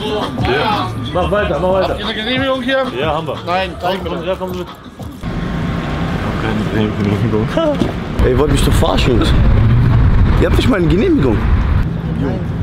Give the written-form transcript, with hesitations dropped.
Ja. Mach weiter, mach weiter. Habt ihr eine Genehmigung hier? Ja, haben wir. Nein, zeig mir Ja, komm mit. Keine Genehmigung. Ey, ihr wollt mich doch verarschen, Jungs. Ihr habt nicht mal eine Genehmigung.